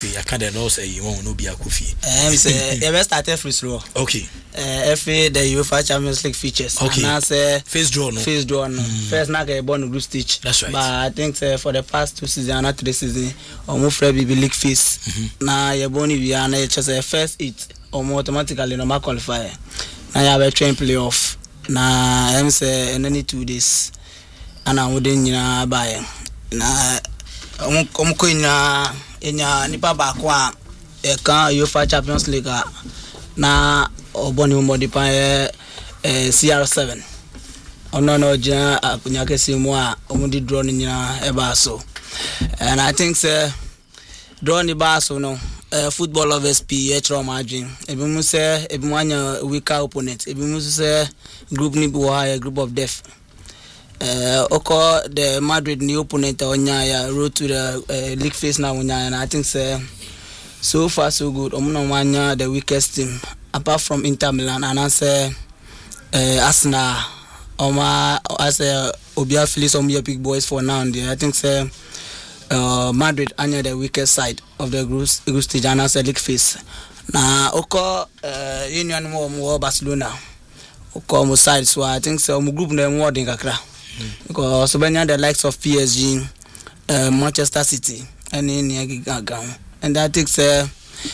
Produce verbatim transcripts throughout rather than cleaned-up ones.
I can't know say you won't no be a coffee. Um, say the best started free throw. Okay. Uh, F A the UEFA Champions League features. Okay. And say face draw no. Face draw no. Mm. First na get born group stage. That's right. But I think say for the past two seasons, not three seasons, almost free be league phase. Mm-hmm. Na you born we are na just a first eight or automatically no qualify. Na you have a train playoff. Na I'm say in any two days. And I wouldn't nyina buy. Na um um ko nyina enya nipa ba kwa e kan UEFA Champions League na oboni mo de pan eh C R seven ono no jina akunya kesi mu a omudi draw ni nyina e ba so. And I think say draw ni ba so no uh, football lovers P H R margin ebi mu say ebi mu anya weaker opponent ebi mu say group ni bo high group of death. Uh, Oko the Madrid new opponent onya ya road to the uh, league phase now onya, and I think say so far so good. Omuno wanya the weakest team apart from Inter Milan, and I say uh, Arsenal oma as a Obia Phillies some big boys for now and there. I think say uh, Madrid anya the weakest side of the group group stage, and I say league phase. Na Oko uh, Union mo mo Barcelona Oko mo side, so I think so mo group na mo din kakra. Because when you the likes of P S G, uh, Manchester City, and in and that takes uh,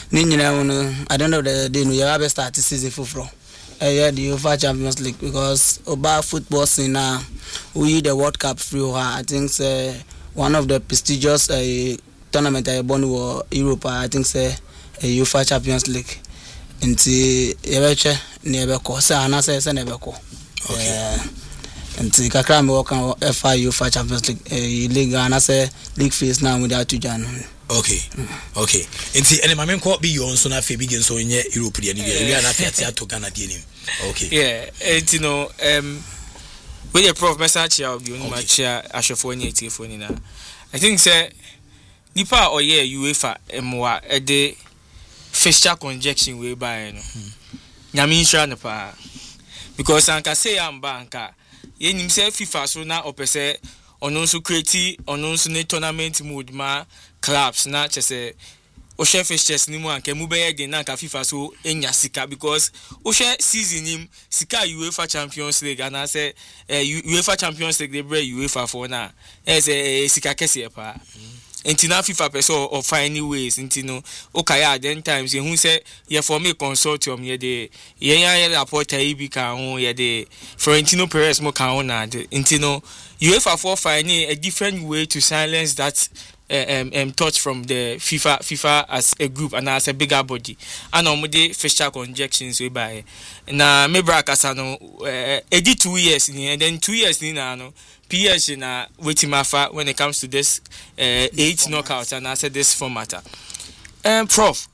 I don't know the day we have start the season for from uh, yeah, the UEFA Champions League, because about football scene now we the World Cup free. I think uh, one of the prestigious uh, tournament I won was Europe. I think say uh, UEFA Champions League. Into Ebeche never ko say ana say say never ko. Okay. And the kakra me work on F I UEFA Champions League uh, league, and I say league phase now without two Jan. Okay. Mm. Okay. And see, and my main court be your so na fe begin so in Europe the we are na fiat to Ghana the name. Okay. Yeah, and you know um with the prof message ya obi onu match ya ashofo ni etifo ni na. I think say nipa or yeah UEFA emwa e de fixture conjunction we by no. Nyame insure no pa. Because anka say am banka yenim say FIFA so na opese ono so create ono so ne tournament mode ma clubs na chese o share fixtures ni mu anka mu be ye na anka FIFA so enya sika, because o share season nim sika UEFA Champions League and I say uh, UEFA Champions League they bring UEFA for na e say sika kese pa. Enti na FIFA person or find ways enti no okay at then times you who say you for me consortium ye de ye yan report I B ka ho ye de Florentino Perez mo ka ho na de enti no UEFA for find a different way to silence that uh, um, um touch from the FIFA FIFA as a group and as a bigger body, and on the fixture conjunctions we buy na me bra kasa no uh, edi two years ni, and then two years ni na no P S G na waiting mafa when it comes to this uh, eight knockouts and I said this format. Um, Prof,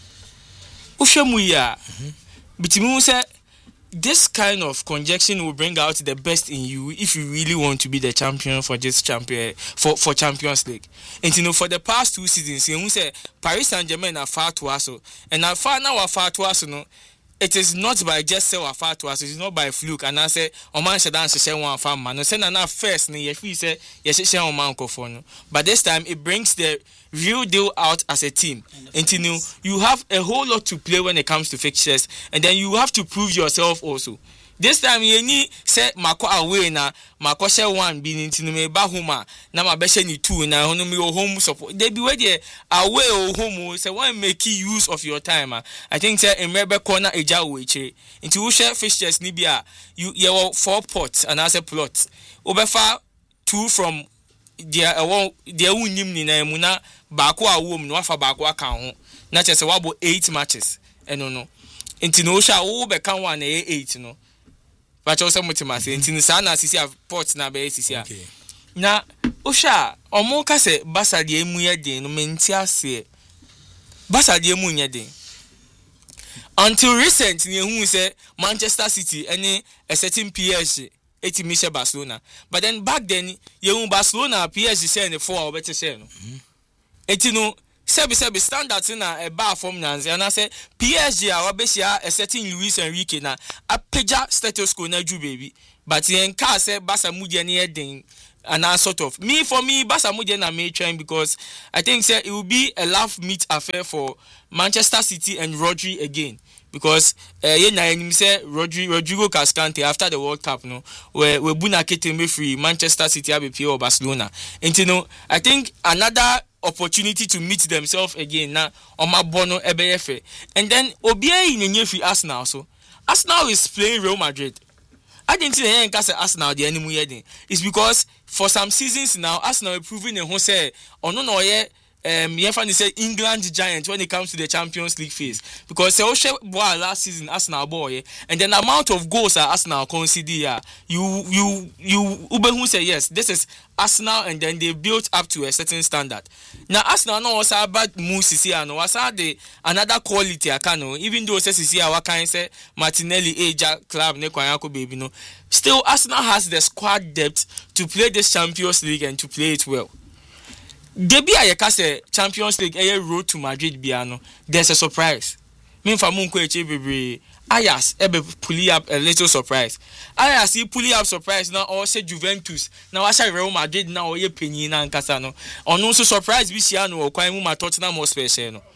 Ushemu ya, bitimu say this kind of conjunction will bring out the best in you if you really want to be the champion for this champion for for Champions League. And you know for the past two seasons, you say Paris Saint-Germain are far to us, and are far now are far to us, no. It is not by just say afar to us, it is not by fluke, and I say Oman Shadan share one farm man. No send na first ni if we say yes share Oman Kofono. But this time it brings the real deal out as a team. And you know you have a whole lot to play when it comes to fixtures, and then you have to prove yourself also. This time you need say mako away na mako share one be into me ba homa na ma be share ni two na hono me home support. They be where they away or home say one make use of your time. I think say emebe corner eja weche. Into we share fixtures ni bia you you four pots and as a plot. Obefa two from their uh, their unim ni na mu na ba ko awom no afa ba ko aka ho. Na chese wabo eight matches. Eno no. Into no sha wo be kan one e eight no. But also mutimasi nti nsa na sisi a port na be sisi a na osha omo ka se Barca de emu ye den no menti ase Barca de emu nye den until recent ni ehun say Manchester City any a certain P S G eti Michel Barcelona, but then back then you Barcelona P S G say ne four obete say no eti no sebi sebi standards na a bar from Nancy, and I say P S G a obesia a certain Luis Enrique na a peja status quo na ju baby, but yen ka say Barca mu de na den and I sort of me for me Barca Mudia na may trying because I think say it will be a laugh meet affair for Manchester City and Rodri again. Because uh, yeah, na say Rodri, Rodrigo Cascante after the World Cup, no, where we buna ketembe free Manchester City A B P or Barcelona. And you know, I think another opportunity to meet themselves again now on my bono E B F. And then Obia in the near free Arsenal. So Arsenal is playing Real Madrid. I didn't see the Arsenal the enemy heading. It's because for some seasons now Arsenal proving a say or no no yeah. Um, you have say England giant when it comes to the Champions League phase because they also boy last season Arsenal boy, and then the amount of goals that Arsenal conceded, yeah, you you you Ubehu say yes, this is Arsenal, and then they built up to a certain standard. Now Arsenal no was about moves here, no was the another quality I can know. Even though says here what kind say Martinelli age club ne kwanyako baby no, still Arsenal has the squad depth to play this Champions League and to play it well. Debi ayeka say Champions League a road to Madrid biano. There's a surprise. Me fa munko eche bebre Ajax ebe pull up a little surprise. Ajax he pull up surprise now or say Juventus. Now I say Real Madrid now or ye penny na nkasa no. Ono so surprise bi sia no kwan mu ma Tottenham more special no.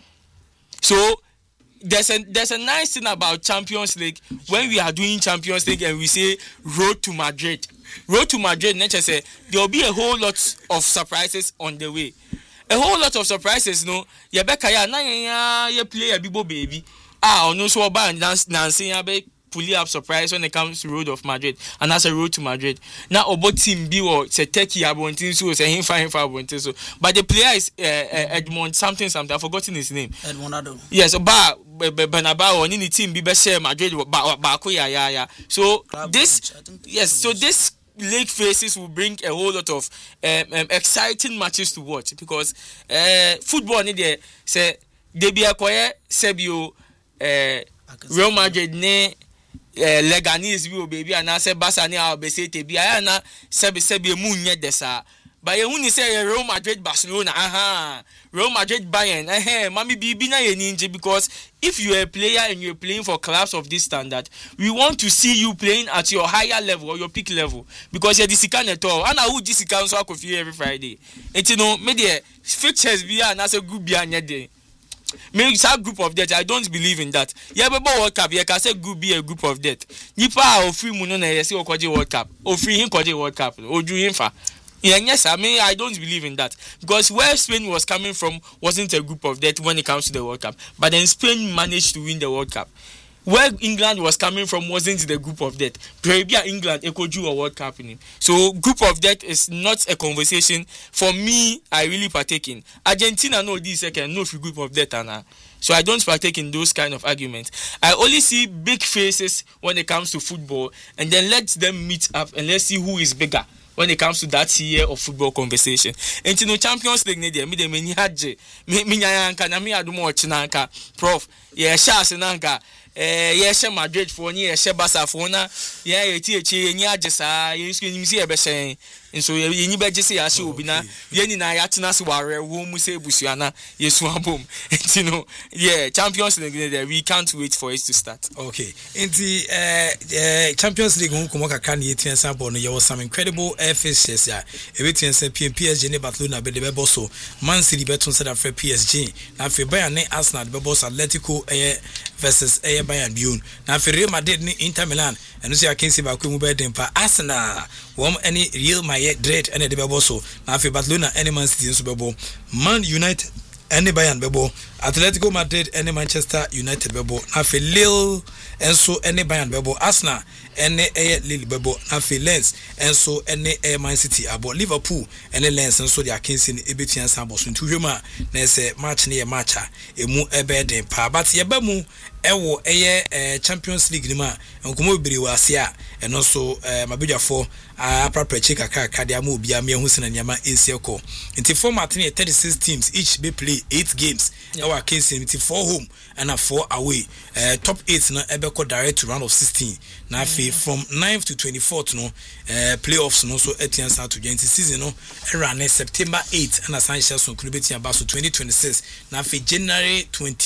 So there's a there's a nice thing about Champions League when we are doing Champions League and we say road to Madrid. Road to Madrid, nature say there will be a whole lot of surprises on the way. A whole lot of surprises, no. Ya beka ya na ya ya play a bibo baby. Ah, no so ba dance dancing ya be pull up surprise when it comes to Road of Madrid, and that's a Road to Madrid. Now obo team bi or say Turkey abontin so say him fine for abontin so. But the player is uh, uh, Edmond something something. I've forgotten his name. Edmondado. Yes, ba Bernabeu or any team be be share Madrid ba ba ko ya ya ya. So this yes, so this league phases will bring a whole lot of um, um, exciting matches to watch because uh, football ni there say they be acquire Sebio uh, Real Madrid ne uh, Leganese bi o baby and I say Barca ni a be say te bi aya na Sebi Sebi mu nye desa but you hu ni say Real Madrid Barcelona aha Real Madrid Bayern eh mami bibi na ye ninja because if you are a player and you're playing for clubs of this standard, we want to see you playing at your higher level or your peak level because you're the sikan at all. And I would this sikan so I could feel every Friday. And you know, maybe fixtures be and as a group be an day. Maybe it's a group of death. I don't believe in that. Yeah, but World Cup, you can say group be a group of death. Nipa or free muno na yesi or kwaji World Cup or free him kwaji World Cup or do him fa. Yeah, yes, I mean, I don't believe in that. Because where Spain was coming from wasn't a group of death when it comes to the World Cup. But then Spain managed to win the World Cup. Where England was coming from wasn't the group of death. Perhaps England echoed you a World Cup in him. So group of death is not a conversation. For me, I really partake in. Argentina know this second, no free group of death. Anna. So I don't partake in those kind of arguments. I only see big faces when it comes to football. And then let them meet up and let's see who is bigger when it comes to that year of football conversation. And you know, Champions League ne there, me de meni hadje, me me nyanka na me adumo chinanka, prof, yeah, shas nanka, eh, yeah, she Madrid for ni, yeah, she Barca for na, yeah, yeah, tie tie, ni hadje sa, yeah, you ni see ebe she, and so yeah, ni be jese ya she obi na, yeah, ni na ya tina se ware, wo mu se busuana, yesu abom, and you know, yeah, Champions League ne there, we can't wait for it to start. Okay, in the uh, uh, Champions League, who come work can you ten sample, there was some incredible fixtures ya, everything say P S G ne Barcelona be the boss, Man City beton said after P S G, now for Bayern ne Arsenal the boss Atletico versus Bayern Bune, now for Real Madrid ne Inter Milan, and you see I can see back mu be dem pa Arsenal, one any Real Madrid and the boss, now for Barcelona any Man City Super Bowl, Man United any Bayern bebo, Atletico Madrid any Manchester United bebo, na fe Lille and so any Bayern bebo, Arsenal any a Lille bebo, na fe Lens and so any a Man City abo, Liverpool any Lens and so they are kins in ebetian sambo so ntu hwema na se match na ye matcha emu ebe den pa but ye ba mu ewo eye Champions League ni ma nkomo biri wase a eno so mabedwafo aprapreche kaka kadia ma obi am ehu sina nyama ensieko nti format na thirty-six teams each be play eight games our case in four home and a four away uh, top eight na ebe ko direct to round of sixteen na mm. from ninth to twenty-fourth no uh, playoffs no so etian start to twenty season no run September eighth and assign so kulubeti abaso twenty twenty-six na fe January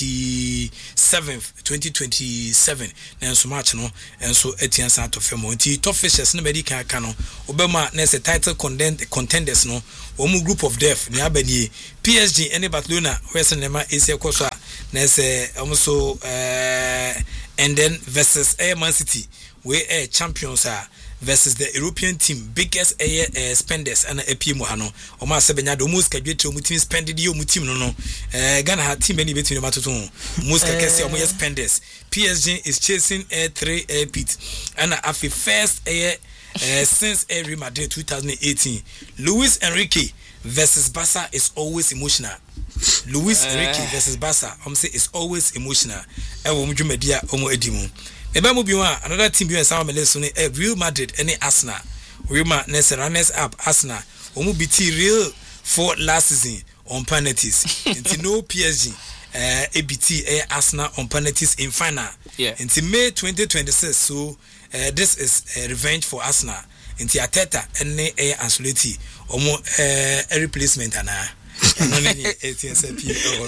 twenty-seventh twenty twenty-seven na so match no and so etian start to femo nti top fixtures na be di kan kan no obema na se title contend contenders no omu group of death ni abani P S G and Barcelona where cinema is a kosa na se also uh, and then versus uh, Man City we are champions are versus the European team biggest uh, uh, spenders and a P M hano o ma se benya do mus ka dwetire o team spend di o team no no uh, Ghana ha team any between matoto mus ka kese o spenders P S G is chasing a uh, three uh, pit and afi first uh, uh, since uh, Real Madrid twenty eighteen Luis Enrique versus Barca is always emotional. Luis uh. Enrique versus Barca I'm say is always emotional e wo mdwumadia omo edimu ebe mu biwa another team biwa sama meleso ne eh, Real Madrid and Arsenal Real Madrid runners up Arsenal omo biti Real for last season on penalties until no P S G uh, A B T eh, Arsenal on penalties in final yeah. Until May twenty twenty-six so uh, this is a revenge for Arsenal until Arteta and eh, Ancelotti omo uh, a replacement ana no ni eighteen P or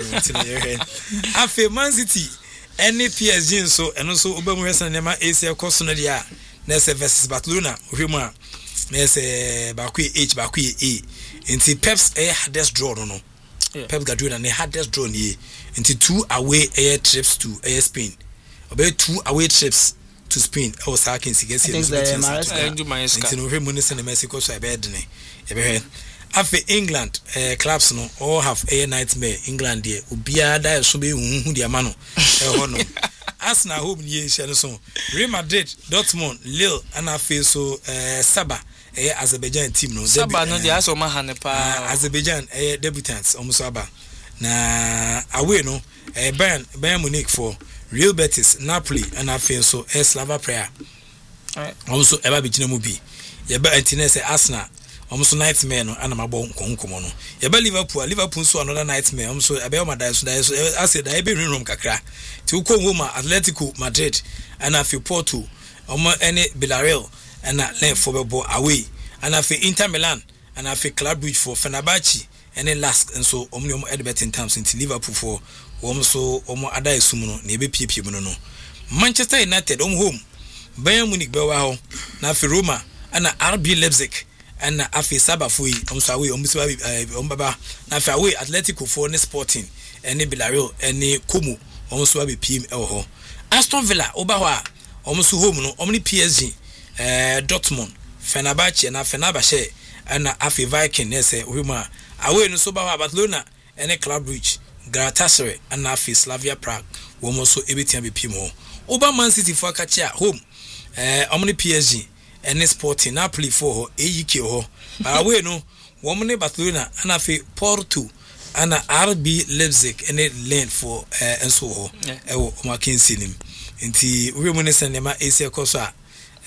afi Man City any P S G so eno so obamu hwesa nema A C L cost no dia na se versus Barcelona hwemu a na se ba ku H ba ku A nti Pep's a hardest draw no no yeah. Pep Guardiola na hardest draw ni nti two away air trips to air Spain about two away trips to Spain I was talking sigesi nti no hwemu ne se na Mexico so ebedne ebe Afe England uh, clubs no all have a nightmare England there obia da so be hu dia ma no e ho no Arsenal home ni ehia no so Real Madrid Dortmund Lille and afe so uh, Saba eh Azerbaijan team no Saba no dia so ma hane pa Azerbaijan eh debutants omuso aba na away no eh Bayern Bayern Munich for Real Betis Napoli and afe so eh Slava Praha omuso eba bi gina mu bi ye ba antinese Arsenal almost nightmare no ana mabo nkonkomo no ye ba Liverpool Liverpool so another nightmare almost e be o madai so dai so I said I be room kakra ti uko home Atletico Madrid and afi Porto omo ene Villarreal and len for be away and afi Inter Milan and afi Club Brugge for Fenerbahce and last and so omni omo edbet in terms into Liverpool for omo so omo adai sum no na e be piepie mu no Manchester United omo home Bayern Munich be wa ho na afi Roma and R B Leipzig and afi Saba fui omso away omso ombaba na afi away Atletico for ne Sporting and Villarreal and Como omso abi P M e ho Aston Villa oba ho a omso home no omni P S G eh Dortmund Fenerbahce na Fenerbahce and afi Viking ne se ohuma away no so ba ho Barcelona and Club Brugge Galatasaray and afi Slavia Prague omso ebetia be P M ho oba Man City for kacha home eh omni P S G and Sporting Napoli for A E K ho away no woman Barcelona and afi Porto and R B Leipzig and Lens for uh, and so ho e wo Mackenzie nim nti we mo ne senema A C koso a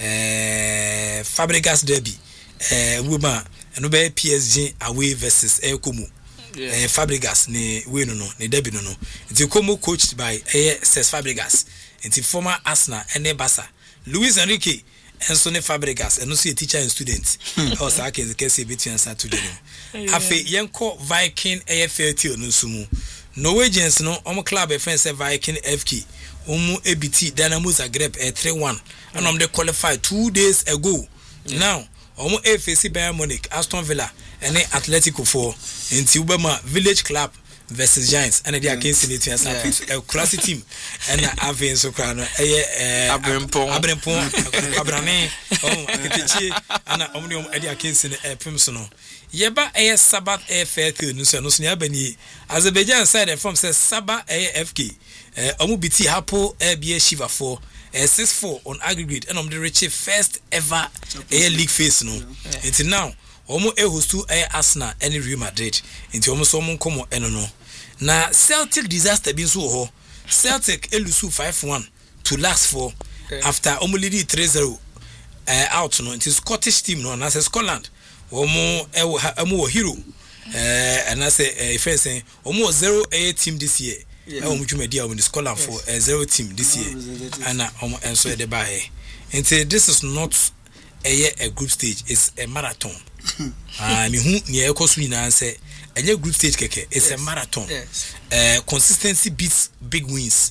eh Fabregas derby eh woman no be P S G away versus El Como eh Fabregas ne we no no ne derby no no nti Como coached by eh Cesc Fabregas nti former Arsenal and Barca Luis Enrique and so ne Fabregas and no see a teacher and student or sa ke kese between sa to dem afi yenko Viking A F L T no sumu Norwegians no om club e friend say Viking F K omu A B T Dynamo Zagreb e three one and om they qualified two days ago yeah. Now omu F C Bayern Munich Aston Villa and Atletico for into Ubama Village Club versus Giants and they are against the team a classic team and Avin Soprano eh Abrempon Abrempon Abrane oh Akechi and Omnium Eddie against the Primsono Yeba a Sabbath air fair to Nusa Nusnia Beni Azerbaijan side from says Saba A F K eh Omubiti Hapo A B A Shiva for six four on aggregate and on the rich first ever air league face no until now omo e hostu e Arsenal and Real Madrid nti omo so omo komo eno no na Celtic disaster bi so ho Celtic elusu five one to last for okay. After omo lead three zero uh, out no nti Scottish team no na say Scotland omo e omo hero eh and I say uh, friends say omo zero a team this year e omo dwumadi omo Scotland for uh, zero team this year and omo enso de bae nti this is not a, a group stage, it's a marathon. Ah, me who near Kosu na say a group stage keke, it's yes. a marathon. Yes. Uh, consistency beats big wins.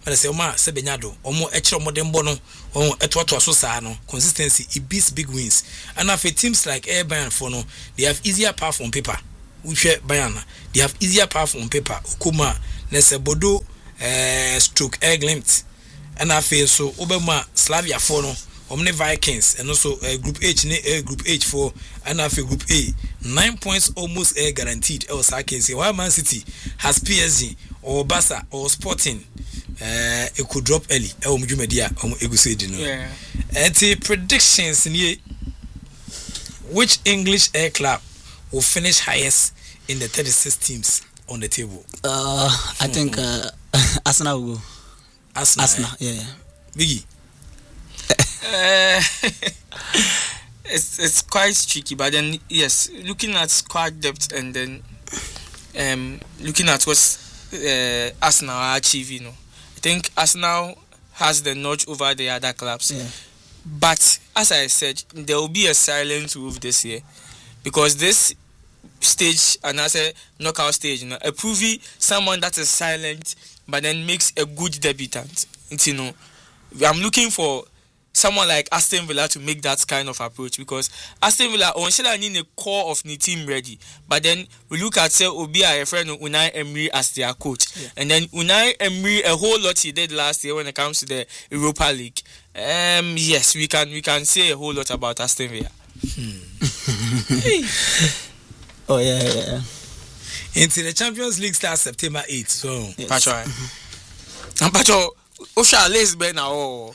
but say Oma se benyado omo ekire omo dem bo no on etoto so saa no consistency it beats big wins. And after teams like Air Bayern for no they have easier path on paper. We share Bayern they have easier path on paper. Okuma Nese Bodo uh, stroke Air Glimt. And after so Obama Slavia for no Omni Vikings and also uh, Group H ne uh, Group H for and after Group A nine points almost uh, guaranteed. Else I can say why Man City has P S G or Barca or Sporting uh, it could drop early. Oh, Mujumedia or Egusi, you know. Yeah. And the predictions in which English air club will finish highest in the thirty-six teams on the table? Uh, I think uh, Arsenal will go. Arsenal, Arsenal, eh? yeah, yeah. Biggie. Uh, it's it's quite tricky, but then yes, looking at squad depth and then um looking at what uh, Arsenal are achieving, you know, I think Arsenal has the notch over the other clubs. Yeah. But as I said, there will be a silent move this year because this stage, and as a knockout stage, you know, a proving someone that is silent but then makes a good debutant. You know, I'm looking for someone like Aston Villa to make that kind of approach because Aston Villa on should need a core of the team ready. But then we look at say Obi a friend of Unai Emery as their coach, yeah. And then Unai Emery a whole lot he did last year when it comes to the Europa League. Um, yes, we can we can say a whole lot about Aston Villa. Hmm. Hey. Oh yeah, yeah, yeah. Into the Champions League starts September eighth. So, yes. Pacho, and Pacho. Osha lace be na o.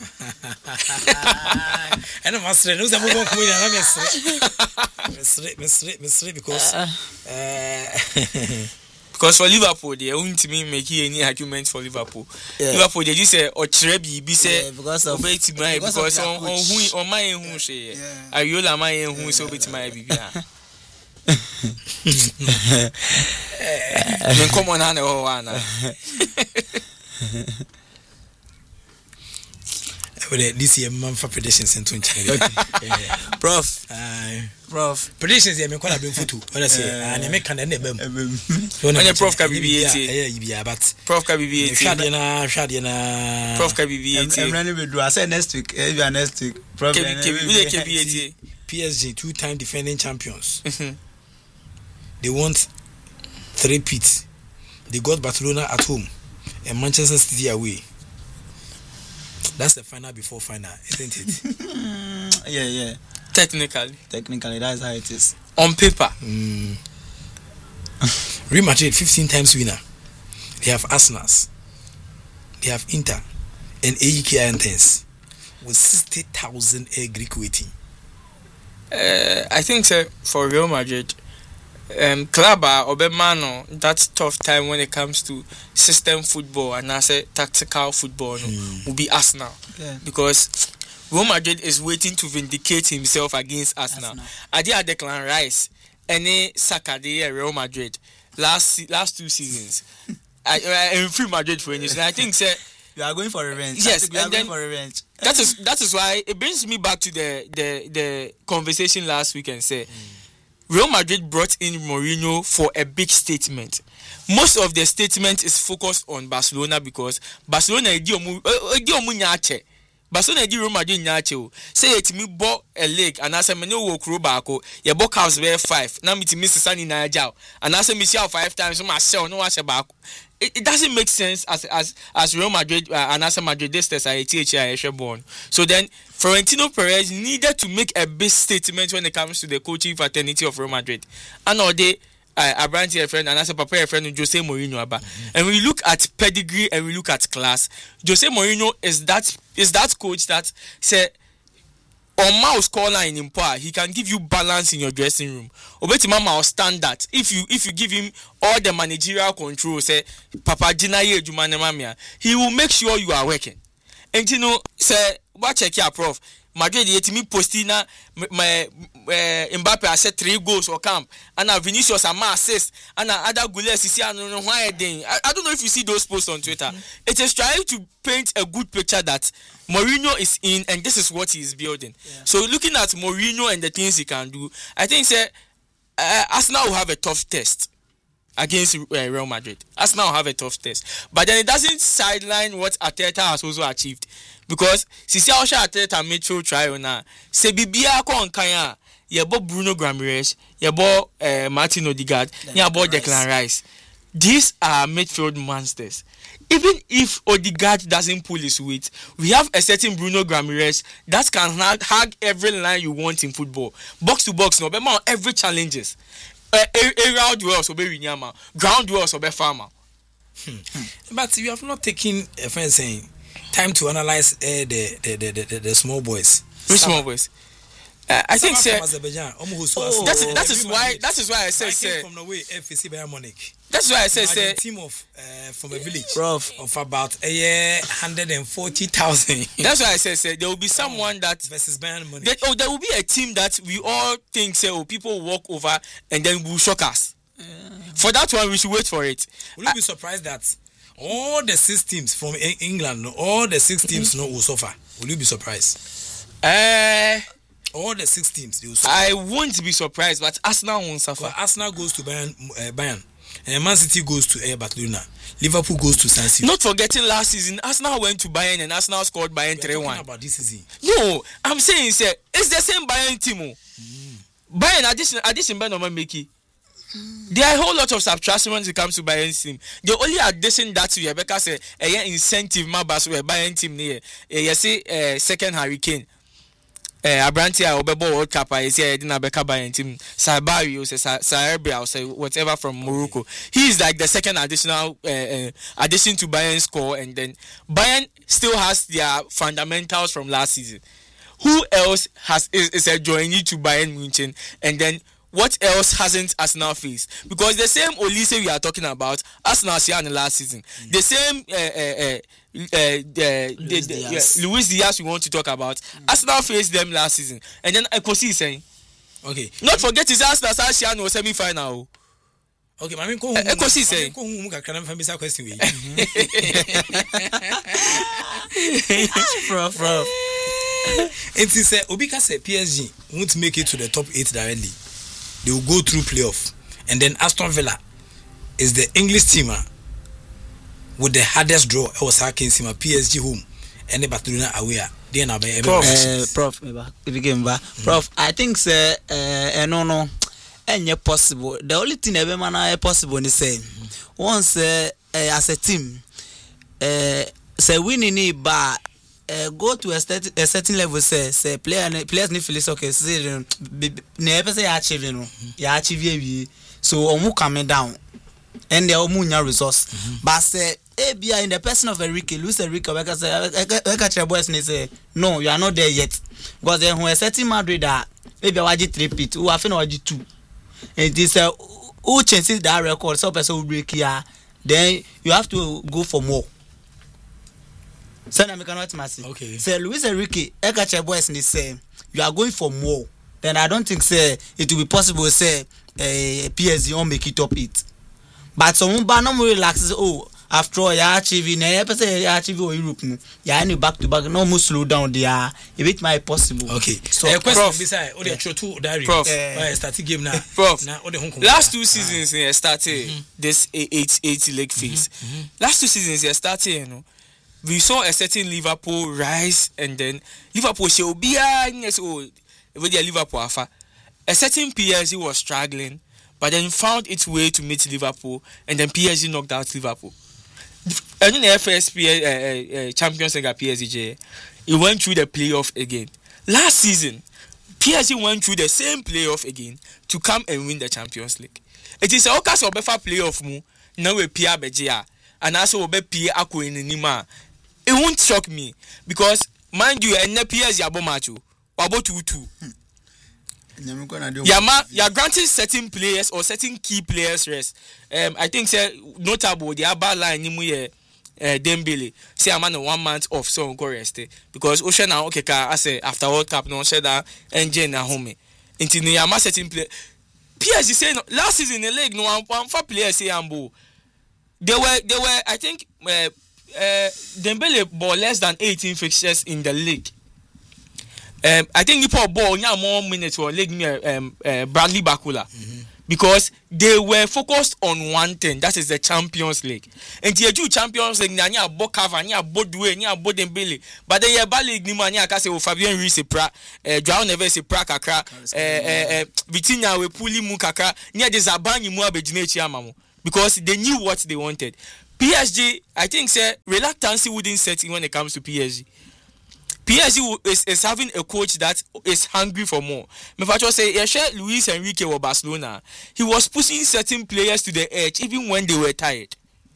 And I'm asking, who's the move on queen? I'm Mesre, Mesre, Mesre, because uh, because for Liverpool, they won't me make any argument for Liverpool. Yeah. Liverpool, they just say or Trebi, be say because of because on on who on my who say Ayola my who so bit my baby. Then come on, Hannah, oh Hannah. This year, man for predictions and twenty. Prof, uh, Prof, predictions. I mean, quite a bit for two. What I say, and I make an end. When a Prof can be eighty, yeah, but Prof can be eighty. Shadiana, Shadiana, Prof can be eighty. I'm running with. I say next week. Maybe next week. Prof can be eighty. P S G, two-time defending champions. They want three pits. They got Barcelona at home and Manchester City away. That's the final before final, isn't it? yeah, yeah. Technically. Technically, that's how it is. On paper. Mm. Real Madrid, fifteen times winner. They have Arsenal. They have Inter. And A E K Athens with sixty thousand a Greek waiting. Uh, I think so, for Real Madrid, um, club or Obemano, that's tough time when it comes to system football and I say tactical football no, mm. will be Arsenal. Yeah. Because Real Madrid is waiting to vindicate himself against Arsenal. Arsenal. I did Declan Rice, any Saka the Real Madrid last last two seasons. I am free Madrid for instance. I think say you are going for revenge. Yes, we are and going then, for revenge. That is that is why it brings me back to the the the conversation last week and say. Mm. Real Madrid brought in Mourinho for a big statement. Most of the statement is focused on Barcelona because Barcelona edi omu edi omu nyache. Barcelona edi Real Madrid nyache o. Say it me bought a leg and I say me no wo kuro baako. Ye bought cows were five. Now me ti miss Sani na jaw. And I say me see five times so my sell no wa se baako. It, it doesn't make sense as as as Real Madrid uh, and as Madridistas are T H I born. So then Florentino Perez needed to make a big statement when it comes to the coaching fraternity of Real Madrid. And all day uh, Abranti a friend and as a papa a friend Jose Mourinho aba. Mm-hmm. And we look at pedigree and we look at class. Jose Mourinho is that is that coach that say on mouse caller in Impa, he can give you balance in your dressing room. Obeti mama or standard. If you if you give him all the managerial control, say Papa Jinaye Jumane Mamia, he will make sure you are working. And you know, say what check here, Prof. Madrid yetimi postina my Mbappe has set three goals for camp and Vinicius a ma assist and other goals see I don't know why then I don't know if you see those posts on Twitter. Mm-hmm. It is trying to paint a good picture that Mourinho is in and this is what he is building. Yeah. So looking at Mourinho and the things he can do, I think say uh, Arsenal will have a tough test. against uh, Real Madrid. Arsenal have a tough test, but then it doesn't sideline what Arteta has also achieved, because Sisi Osha Arteta Metro trial now. Se bibia ko nkanya, yebo Bruno Guimaraes, yebo uh, Martin Odegaard, yebo Declan Rice. These are midfield monsters. Even if Odegaard doesn't pull his weight, we have a certain Bruno Guimaraes that can hug, hug every line you want in football. Box to box, no, but every challenges. Uh, aerial duels, obey Winyama. Ground duels, obey Farmer. Hmm. But you have not taken a friend saying time to analyze uh, the, the, the, the the small boys. Which small boys? Uh, I think sir, oh, that is that is why that is why I said sir. From the way F C Bayern Munich. That's why I said sir. A team of uh, from a village Prof. of about a year hundred and forty thousand. That's why I said sir. There will be someone that versus Bayern Munich. There, oh, there will be a team that we all think say oh people walk over and then will shock us. Yeah. For that one we should wait for it. Will you I, be surprised that all the six teams from England, all the six teams mm-hmm. no will suffer? Will you be surprised? Uh All the six teams, they will suffer. I won't be surprised, but Arsenal won't suffer. Well, Arsenal goes to Bayern, uh, Bayern, and Man City goes to uh, Barcelona. Liverpool goes to San Siro. Not forgetting last season, Arsenal went to Bayern and Arsenal scored Bayern three one. About this season? No, I'm saying, sir, it's the same Bayern team. Mm. Bayern addition, addition, Bayern no make it. There are a whole lot of subtraction when it comes to Bayern team. The only addition that we Rebecca said, a incentive, my bass, Bayern team near, you see, uh, second Hurricane. Eh Abranti a obebo World Cup is here didn't Beka Bayern team Sabari or Serbia or say whatever from Morocco. He is like the second additional uh, uh, addition to Bayern score, and then Bayern still has their fundamentals from last season. Who else has is, is a joining to Bayern Munich, and then what else hasn't Arsenal faced? Because the same Olise we are talking about, Arsenal here in the last season. Mm. The same uh, uh, uh, the, Luis, the, the, Diaz. Yeah, Luis Diaz we want to talk about. Mm. Arsenal faced them last season. And then Ekosi is saying, okay. Not forget his Arsenal Arsenal was semi-final. Okay, I mean, Ekosi is saying. Prof, prof. It is a Obika said P S G won't make it to the top eight directly. They will go through playoff, and then Aston Villa is the English team uh, with the hardest draw. I was hacking Sima P S G home and the Barcelona away. Then I'll be Prof, uh, Prof, if you give back, Prof, I think say uh, no no, and possible. The only thing every man is possible is say once uh, as a team, uh, say winning it, but. Uh, go to a, certain, a certain level, say, say player, players need to feel okay. Say, never say achieve, you know, you achieve, so omu coming down, and they omu nya resource. But say, eh, be in the person of Enrique, Luis Enrique, we can say, we can say, boys, and say, no, you are not there yet, because then when a certain Madrid that maybe I watch three pit, who have watch two, and this uh, who changes that record, so person will break here, then you have to go for more. Send American what must okay. Say Luis Enrique, Ekache boys ni say you are going for more. Then I don't think say it will be possible say uh, P S G won't make it up it. But some ba no more relax oh after all you achieve na you say you achieve or Europe no. You any back to back no more slow down there. A bit my possible. Okay. So uh, question beside all the two diary. Prof. Uh, starting game now. Prof. Now all the home last two seasons they started mm-hmm. this eight eighty leg phase. Mm-hmm. Last two seasons they started you know. We saw a certain Liverpool rise, and then Liverpool show be oh with their Liverpool alpha. A certain P S G was struggling, but then found its way to meet Liverpool, and then P S G knocked out Liverpool. And in the F S P uh, uh, Champions League P S G, it went through the playoff again. Last season, P S G went through the same playoff again to come and win the Champions League. It is a occasion of better playoff mu now we P A Bejia, and also be P A Ako in Nima. It won't shock me because mind you, and P S G abo macho, abo two two. Yama, you are granting certain players or certain key players rest. Um, I think say notable the Abba line nimu ye uh, Dembele. Say I'm on one month off, so go rest because Ocean now okay. I say after World Cup no share that engine na home. Until the Yama certain play. P S G say no, last season in the league no one one for players say ambo. They were they were I think. Uh, Uh, Dembele bought less than eighteen fixtures in the league. Um, I think he put ball yeah more minutes for league me um uh, Bradley Bakula. Mm-hmm. because they were focused on one thing, that is the Champions League. And the two Champions League, Nanya Bokava, Nya Bodwe, Nya Bodembele, but the Yaba League Nimania Kase o Fabien Ruiz se pra, Joao Neves se pra kakra, Vitinha we Puli mu kakra, Nya de Zabani mu abedine amamu, because they knew what they wanted. P S G, I think, say reluctancy wouldn't set in when it comes to P S G. P S G is, is having a coach that is hungry for more. Me for say, yeah, Luis Enrique or Barcelona, he was pushing certain players to the edge even when they were tired.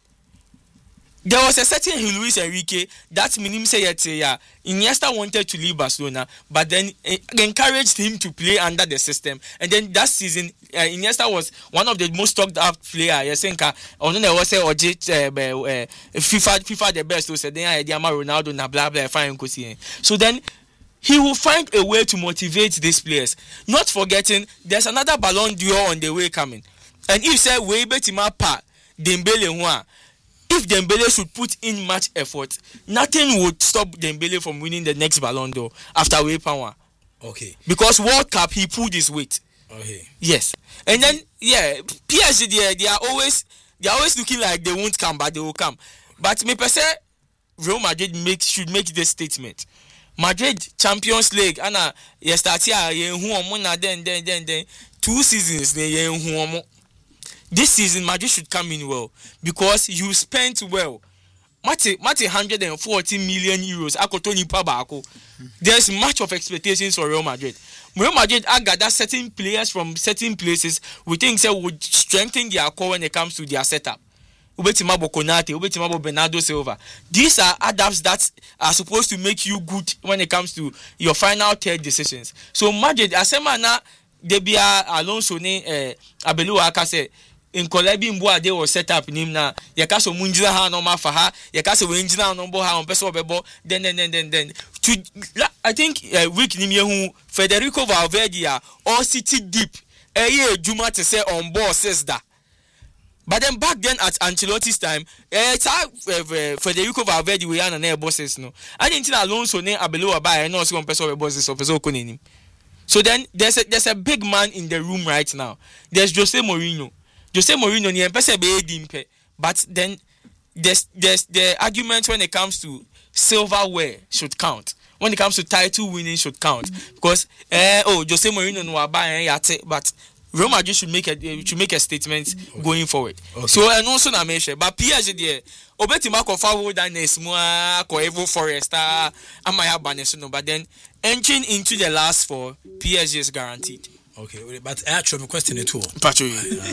There was a certain Luis Enrique that minimum say yeah, Iniesta wanted to leave Barcelona, but then uh, encouraged him to play under the system. And then that season, uh, Iniesta was one of the most talked up players. I think, or no, was say or FIFA, FIFA the best. So then I Ronaldo na blah blah fine. So then he will find a way to motivate these players. Not forgetting, there's another Ballon d'Or on the way coming. And if say we bet him up, Dembele one. If Dembele should put in much effort, nothing would stop Dembele from winning the next Ballon d'Or after we power. Okay. Because World Cup he pulled his weight. Okay. Yes. And then yeah, P S G they, they are always they are always looking like they won't come, but they will come. But me per se, Real Madrid make should make this statement. Madrid Champions League, ana you start here you who na then then then then two seasons they you who. This season, Madrid should come in well because you spent well. Mate, mate, one hundred forty million euros. Akotoni Pabako. There's much of expectations for Real Madrid. Real Madrid, I gather certain players from certain places we think say would strengthen their core when it comes to their setup. Ubetimabo Konate, Ubetimabo Bernardo Silva. These are adapts that are supposed to make you good when it comes to your final third decisions. So Madrid, asema na debia Alonso ne eh, Abelu Akase. In Kolebi Mboa they was set up in him na yakaso munjina ha no ma fa ha yakaso we engineer no bo ha on person obebo then then then then then to I think uh, week nim yehu Federico Valverde all city deep eh Juma to say on board says that. But then back then at Ancelotti's time eh uh, Federico Valverde we are na bosses no I didn't know Alonso ne Abelo ba no so on person obebo bosses so person konenim. So then there's a there's a big man in the room right now. There's Jose Mourinho. Jose Mourinho ni empese be edimpe, but then there's there's the argument when it comes to silverware should count. When it comes to title winning should count because eh oh Jose Mourinho no aba yate, but Real Madrid should make a should make a statement okay. going forward. Okay. So and also na mention, but P S G there obetima ko forward and Nesmoa ko Evo Forest amaya baneso no, but then entering into the last four, P S G is guaranteed. Okay, but actually, my question is too. Patrick.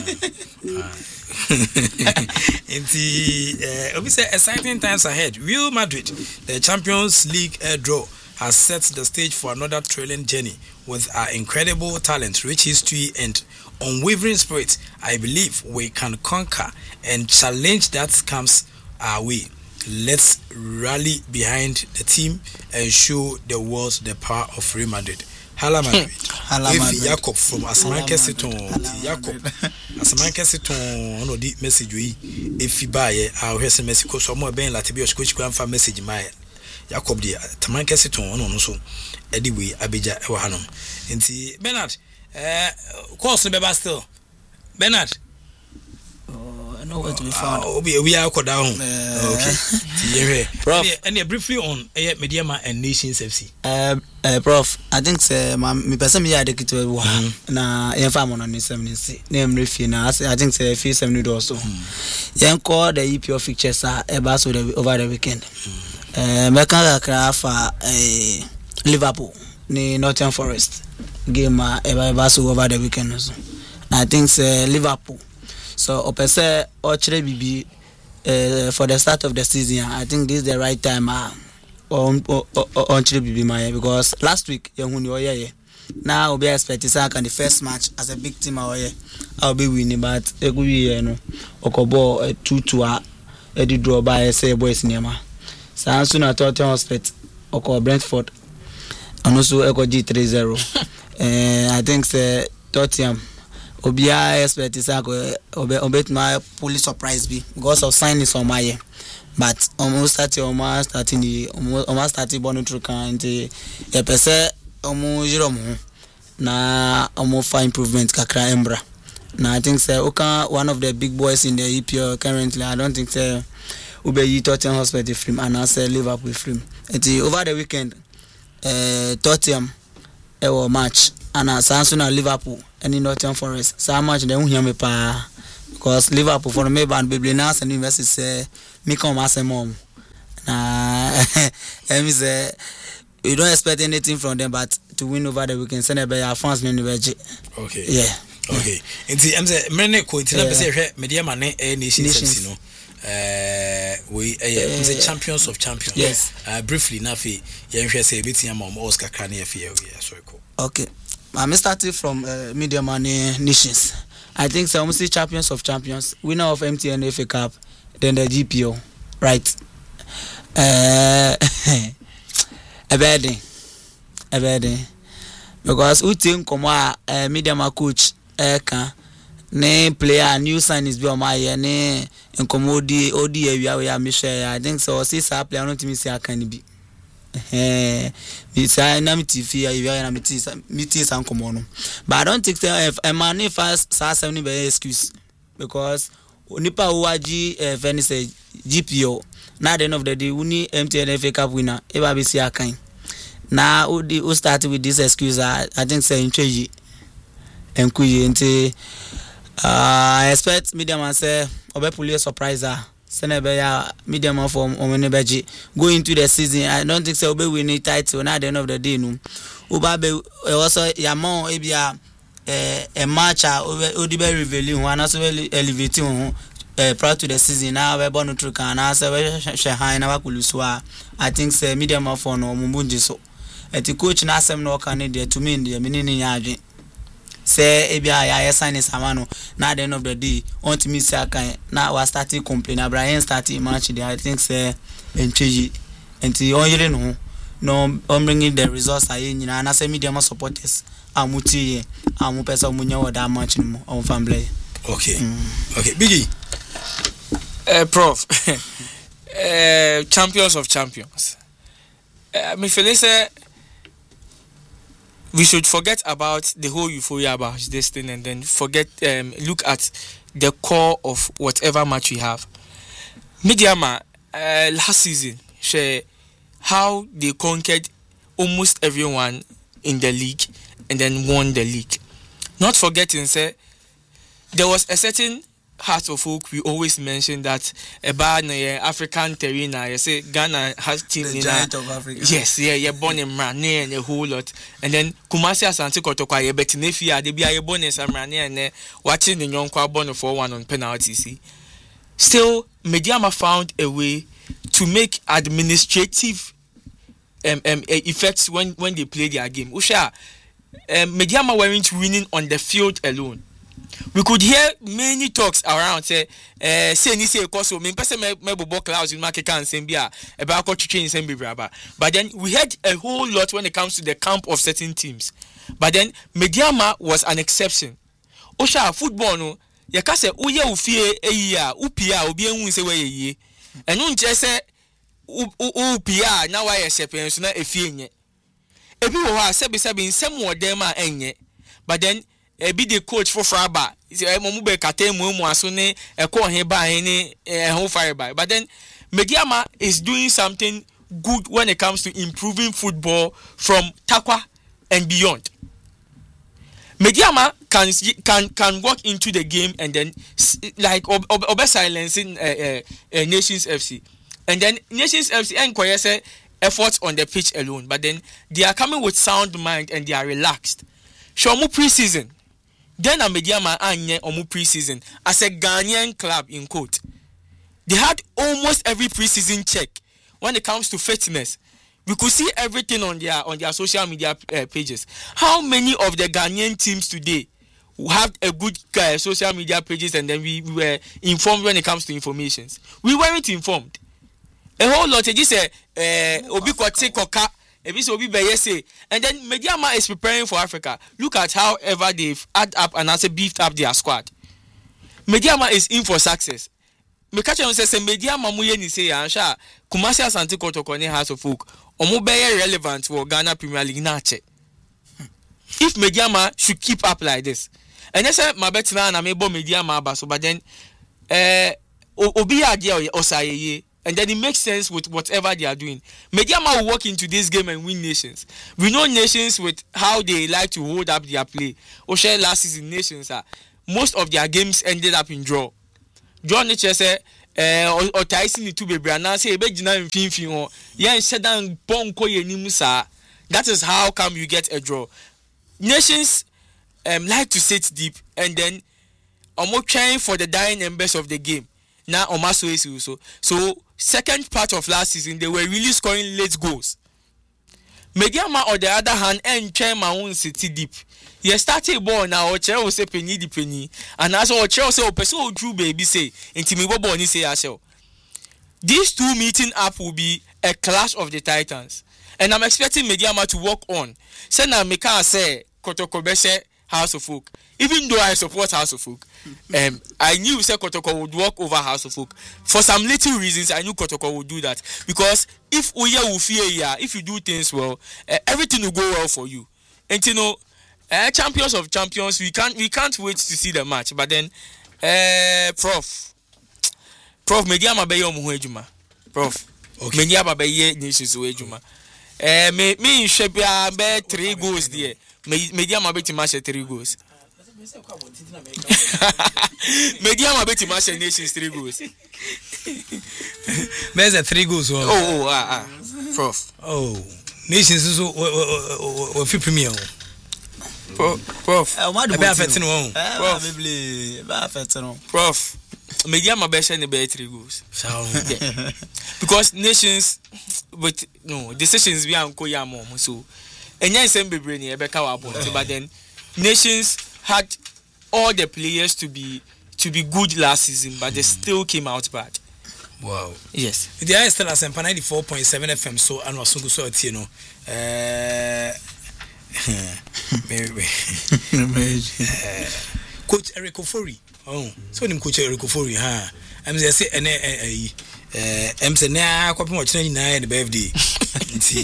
In the obviously exciting times ahead, Real Madrid, the Champions League uh, draw, has set the stage for another thrilling journey with our incredible talent, rich history, and unwavering spirit. I believe we can conquer and challenge that comes our way. Let's rally behind the team and show the world the power of Real Madrid. Hala Madrid. Hala Madrid. Jacob from Asamanke Seton. Jacob. Asamanke Seton. Ono di message we. If you buy it, I'll hear some message. Cause someone being like to be a coach grandfather message my Jacob di Asamanke Seton. Ono no so. Anyway, Abija ewa hanom. Inti Bernard. Eh, course no beba still. Bernard. I know where to be found. Oh, we we are down. Uh, okay. Prof. And yeah, briefly on uh, Mediama and Nations F C. Uh, uh, Prof. I think say my me person me adek to wa na yen fa mo no seven C. Name refi na I think say F seven do also. Yen call the E P O fixtures are eba so the over the weekend. Eh me kan kakra fa eh Liverpool ni Nottingham Forest game eba eba so over the weekend also. I think say Liverpool. So opese ochre bibi uh, for the start of the season. I think this is the right time uh, on on bibi my because last week you know yeah now we expect to can the first match as a big team away I'll be winning but e go you know okobo two two a e di draw by say boys nema so soon at Tottenham Hotspur oko Brentford and also e go G three zero eh I think say Tottenham Obia expect is go obet my police surprise be because of signing some my but almost starting almost starting the almost starting born through can the e pese almost zero mo na almost find improvement kakra embra Now I think so. Okay, one of the big boys in the E P L currently. I don't think so. Ubeyi Tottenham Hotspur film and I say Liverpool film. It over the weekend. Uh, Tottenham, a match and uh, Samsung and Liverpool and in Nottingham Forest. So much they won't hear me pa because Liverpool for me and baby now and university say me come as a mom. Nah, let me say we don't expect anything from them, but to win over the weekend, send a better fans in the okay. Yeah. Okay. Inti I'm say many ko inti na be say media man eh nations no. Uh, we uh, yeah, uh, the champions of champions. Yes. Uh, briefly, Nafi, you share say bit am Oscar Krania for you. Sorry, cool. Okay. I'm starting from uh, Media Money Nations. I think so. I'm champions of champions, winner of M T N F A Cup, then the G P O, right? Uh, a bad thing, a bad thing, because we think come uh, Media Ma coach, uh, can. Ne player new signings be on my year ne incomodi odi area we are Michelle. I think so. See, sa player not me say I can be. Eh, me say na me T V you are na me T meetings and come on. But I don't think if a man if fast sa seven be excuse because nipa who agi eh Venice G P O na the end of the day we need M T N F A Cup winner. E ba be see akan. Na who who start with this excuse I, I think say in change enkuyi nti Uh, I expect Media Man say obe pull a surprise ah. Senebe ya Media Man from Omenebeji go into the season. I don't think so obe win the title na at the end of the day no. Oba be also yamon ebia eh a match ah odi be revealing one also elevating one eh prior to the season now we born through can na say we she high na wakuluso. I think say Media Man for no mumbunji so. Eti coach na asem no kan dey to me dey menini nya adwen. Say ebia ya sign samano na at the end of the day on to me say akan na we starting complain Abraham starting match there. I think say entry enti onyere no no on bringing the results aye nyina na say Media Man supporters amuti amu person munya wo that match no on fan play. Okay. Mm. Okay, Biggie. Uh, Prof. uh, champions of champions. Uh, me feel say we should forget about the whole euphoria about this thing and then forget, um, look at the core of whatever match we have. Media Man, uh, last season, share how they conquered almost everyone in the league and then won the league. Not forgetting, say, there was a certain Heart of Oak we always mention that about the African terrain. I say Ghana has team the in giant of Africa. Yes, yeah, you're born in Mrane and a whole lot. And then Kumasi Asante Kotokwa, you bet Nefia, they be a born in Mrane and watching the young born for one on penalty. See, still, Media Man found a way to make administrative um, um, effects when, when they play their game. Usha, um, Media Man weren't winning on the field alone. We could hear many talks around say eh say ni say cause me person me me bobo clouds in market can say bia e ba ko twetwe nsem bebraba. But then we heard a whole lot when it comes to the camp of certain teams. But then Media Man was an exception. Osha football no ye ka say uye ufie eyi a upia obi enhu say we ye. Enu nche say upia na wa ye shepen so na efie nye. Ebi wo ha sebi sebi nsem wo dem a enye. But then e be the coach for Fraba. Say mo be kate mu mu aso ne e ko he ba he ne e ho fire by. But then Media Man is doing something good when it comes to improving football from Takwa and beyond. Media Man can can can walk into the game and then like ob, ob, ob silencing uh, uh, uh, Nations F C. And then Nations F C enquire say efforts on the pitch alone, but then they are coming with sound mind and they are relaxed. Show mu pre-season. Then a Media Man anye omu pre-season as a Ghanaian club in quote. They had almost every pre-season check when it comes to fitness. We could see everything on their on their social media uh, pages. How many of the Ghanaian teams today have a good uh, social media pages and then we, we were informed when it comes to informations? We weren't informed. A whole lot of this uh obi kwate koka ebi so obi beye say, and then Media Man is preparing for Africa. Look at how ever they've add up and also beefed up their squad. Media Man is in for success. Me catch on say Media Man mu ye ni say ansha Kumasi Asante Kotoko ne Heart of Oak omo beye relevant for Ghana Premier League na che. If Media Man should keep up like this, and yes my bet na na me bo media ma aba so but then eh obi ade osaye and then it makes sense with whatever they are doing. Mediama will walk into this game and win nations. We know nations with how they like to hold up their play. Oshe last season nations are most of their games ended up in draw. Draw nature say eh or Tyson ni two baby and say ebe gina mfimfin ho. Yeah shedan bonko yenimu sa. That is how come you get a draw. Nations um like to sit deep and then almost trying for the dying embers of the game. Now Omaso is so so second part of last season they were really scoring late goals. Mediama on the other hand and try my own city deep. You started ball now or chair will say penny the penny and as or chair say person drew baby say intimibo boni say yourself. These two meeting up will be a clash of the Titans. And I'm expecting Mediama to work on. Say now me can say Kotoko Bese House of Folk. Even though I support House of Folk, um, I knew say Kotoko would walk over House of Folk. For some little reasons, I knew Kotoko would do that. Because if Uya will fear ya, if you do things well, uh, everything will go well for you. And you know, uh, champions of champions, we can't we can't wait to see the match. But then, uh, Prof, Prof, Mediama Bayo Muhejuma, Prof, Mediama Baye Nations Uejuma. Uh, me me Shebia be three goals there. Mediama beti match three goals. Mediama beti match nations three goals. There's a three goals. Oh, oh, ah, ah, Prof. Oh, nations so o fi premier. Prof. Eh, what do you affecting one? Prof, maybe ba affecting. Prof. Mediama be share be three goals. Because nations with no decisions be anko ya mo so. And yes, but then nations had all the players to be to be good last season, but they still came out bad. Wow. Yes. The I still as ninety-four point seven F M so and was so you know. Uh, Coach Eric Ofori. Oh, so him Coach Eric Ofori, huh? I'm say and eh em say na kwapem o kire nyina the birthday nti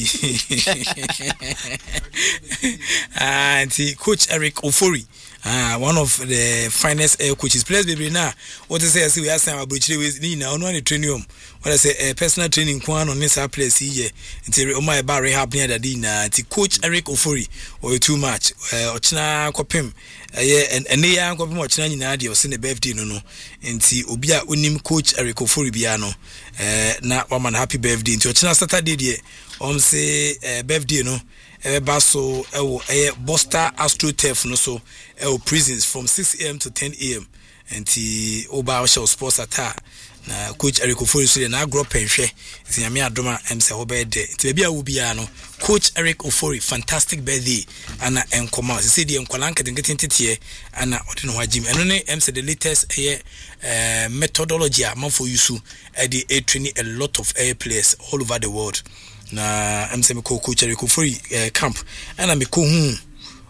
ah nti Coach Eric Ofori ah one of the finest air coaches players baby na what to say we ask am abrochire we ni na ono na training um what I say personal training kwan on this place here nti o my bar rehab near that na nti Coach Eric Ofori or too much o kina kwapem eh and ya kwapem o kina nyina de o se the birthday no no nti obi a onim Coach Eric Ofori bia no eh na woman happy birthday nti o kina Saturday de om say eh, birthday no e ba so e wo eh Buster AstroTurf no so e wo prisons from six a m to ten a m nti oba o show sports attack na Coach Eric Ofori so na agro penhwe nti nyame adoma em say ho birthday nti bia wo bia no Coach Eric Ofori fantastic birthday ana enkoma se di enkola nketenketete ana ode no hagim eno ne em say the latest eh, uh, methodology a man for use e dey e training a lot of air players all over the world na em say me Coach Eric Ofori uh, camp ana me ko hu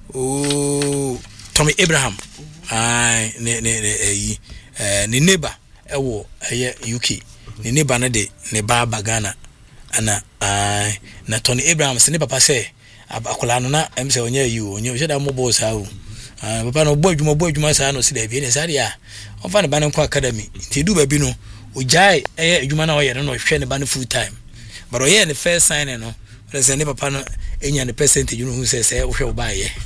o Tommy Abraham ai ne ne ne eh ne neighbor ewo eye U K ne neighbor na de ne ba Ghana ana ai na Tony Abraham se ne papa se akola no na em se onye you onye o sheda mo boss ha o ah papa no bo adwuma bo adwuma sa no se da bi ne sare a o fa ne ba ne kwa academy ti du ba bi no o jai eye adwuma na o ye no hwe ne ba ne full time but o ye ne first sign no se ne papa no enya ne percentage no hu se se wo hwe wo ba ye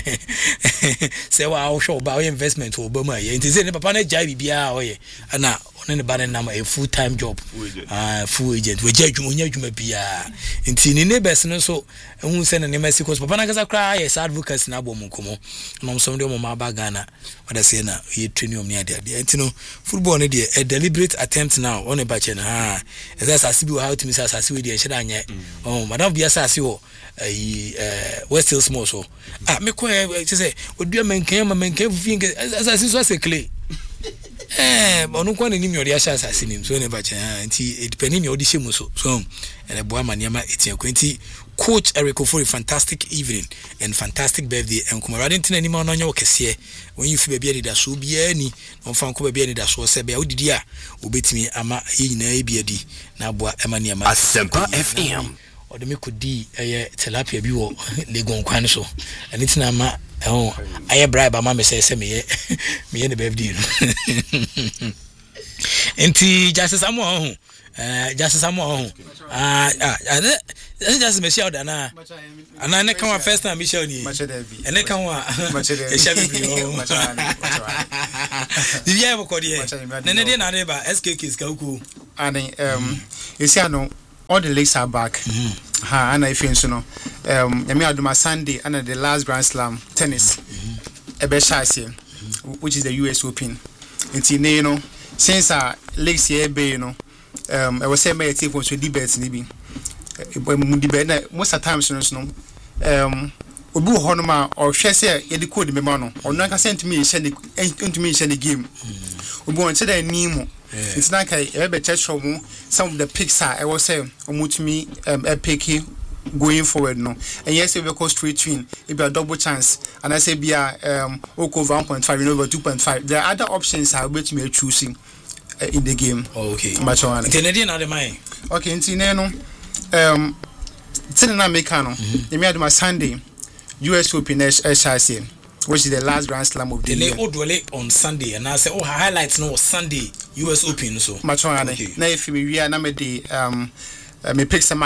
se wa wo hwe wo ba o investment wo ba ma ye nti se ne papa na jai bibia o ye ana one ne ba ne na a full time job ah full agent we jai dwuma onya dwuma bia nti ne neighbors no so hu se ne ne masi cause papa na kasa kra yes advocacy na bom nkomo no so de mo ma ba Ghana wada se na ye training om ne ade ade nti no football ne de a deliberate attempt now on e ba che na ha esa asase bi how to miss asase we de e hye anye oh madam bia asase ho eh we still small so ah me ko e say odua menkan ma menkan fufi asase so asekle eh onu kwa ni mi odi asha asase nim so ne ba che nti depending me odi shemu so so ene boa maniama etia kwenti Coach Eric Ofori fantastic evening and fantastic birthday and kuma radin tina ni ma onanya okese when you feel baby da so bia ni on fan ko baby ni da so se bia odidi a obetimi ama ye nyina e bia di na boa emaniama Asempa F M odemi kodi eye tilapia bi wo legon kwan so ene tina ma Oh, I bribe my mama says me me and the baby. Enti Justice Amo uh Justice Amo ah ah just me shout na and I come first time Michelle ni and I come wa e sha bi o di ya ko de na ne de na de ba S K K ska ku and um you see no all the legs are back ha and I feel so no um me aduma Sunday and the last Grand Slam tennis e be shase which is the U S Open enti ne no since our legs here be you know um I was say my team for debate ni bi debate most of times no um obi ho no ma o hwe say ye de code me ma no ono aka sent me share the into me share the game obi won say that ni mu it's not kai e be church from some of the picks I was say omutumi um epic going forward no and yes we go straight twin it be a double chance and I say be a um over one point five you know over two point five there are other options I will be choosing uh, in the game. Okay match on Canadian na de mai okay nti ne no um tin na make no e me aduma Sunday U S Open H R C which is the last Grand Slam of the year. They odwele on Sunday and I say oh highlights no Sunday U S Open so match on na if me we na me the um me pick some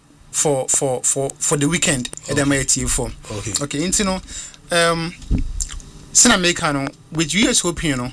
for for for for the weekend at the M A T for okay okay into no um sina make no with U S Open you know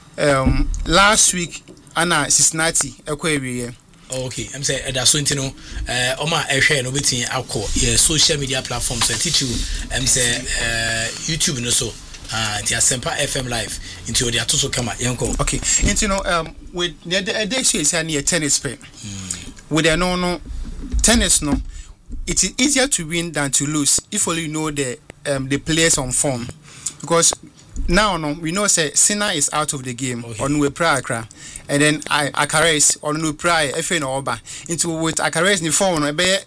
um last week ana Cincinnati ekwa ewie okay I'm say that so into no eh oma ehwe no betin akọ yeah social media platforms so teach you I'm say uh YouTube no so ah the Asempa F M live into the atoso kama yenko okay into no um with the the issue is near tennis play with the no no tennis no it is easier to win than to lose if only you know the um the players on form because now no we know say Sinner is out of the game okay. On we pray Accra and then I Akares on we pray F N Oba into with Akares ni form no be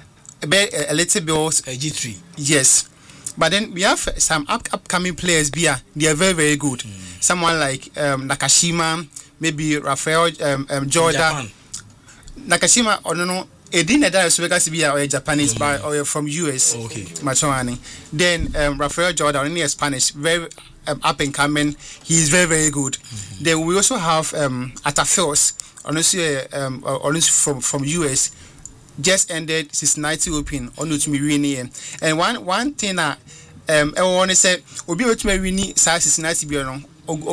be a little bit a G three yes but then we have some up, upcoming players here they are very very good mm. Someone like um Nakashima maybe Rafael um, um Jordan Nakashima or no no Edina that is because be a Japanese by or from U S okay Machowani then um Rafael Jordan only Spanish very um, up and coming he is very very good mm-hmm. Then we also have um Atafels honestly um honestly from from U S just ended Cincinnati Open on to me winning and one one thing that um I want to say obi to me winning Cincinnati be no